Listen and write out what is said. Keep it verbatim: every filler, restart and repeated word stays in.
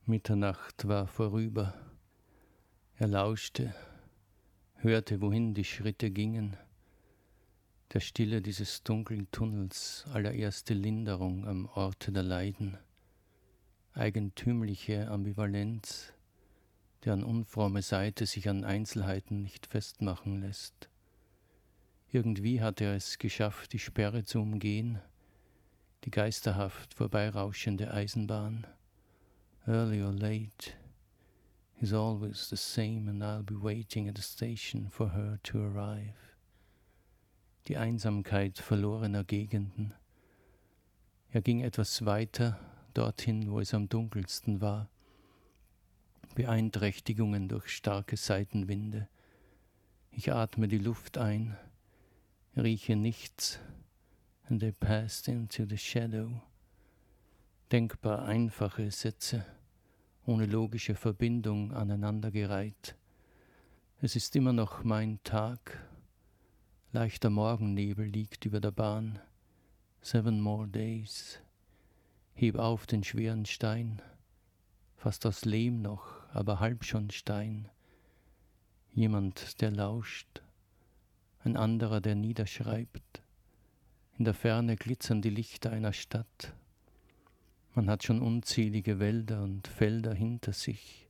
Mitternacht war vorüber. Er lauschte, hörte, wohin die Schritte gingen, der Stille dieses dunklen Tunnels allererste Linderung am Orte der Leiden, eigentümliche Ambivalenz, deren unfromme Seite sich an Einzelheiten nicht festmachen lässt. Irgendwie hatte er es geschafft, die Sperre zu umgehen, die geisterhaft vorbeirauschende Eisenbahn. Early or late, he's always the same and I'll be waiting at the station for her to arrive. Die Einsamkeit verlorener Gegenden. Er ging etwas weiter, dorthin, wo es am dunkelsten war. Beeinträchtigungen durch starke Seitenwinde. Ich atme die Luft ein, rieche nichts, and they passed into the shadow. Denkbar einfache Sätze, ohne logische Verbindung aneinandergereiht. Es ist immer noch mein Tag. Leichter Morgennebel liegt über der Bahn. Seven more days. Heb auf den schweren Stein. Fast aus Lehm noch, aber halb schon Stein. Jemand, der lauscht. Ein anderer, der niederschreibt. In der Ferne glitzern die Lichter einer Stadt. Man hat schon unzählige Wälder und Felder hinter sich.